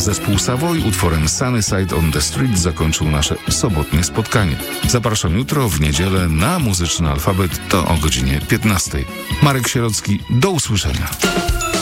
Zespół Savoy utworem Sunny Side on the Street zakończył nasze sobotnie spotkanie. Zapraszam jutro w niedzielę na Muzyczny Alfabet, to o godzinie 15. Marek Sierocki, do usłyszenia.